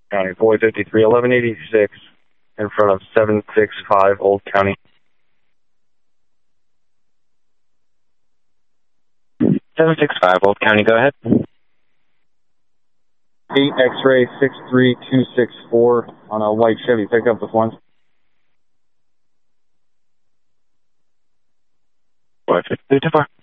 County, 453, 1186, in front of 765 Old County. 765 Old County, go ahead. 8 X-ray 63264 on a white Chevy pickup with one. What? 54.